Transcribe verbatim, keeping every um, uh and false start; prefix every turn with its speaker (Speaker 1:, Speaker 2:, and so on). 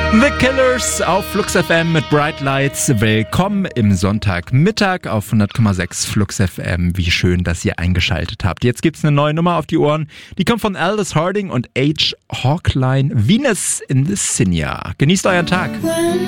Speaker 1: The Killers auf Flux F M mit Bright Lights. Willkommen im Sonntagmittag auf hundert Komma sechs Flux F M. Wie schön, dass ihr eingeschaltet habt. Jetzt gibt's eine neue Nummer auf die Ohren. Die kommt von Aldous Harding und H. Hawkline. Venus in the Sinja. Genießt euren Tag.
Speaker 2: When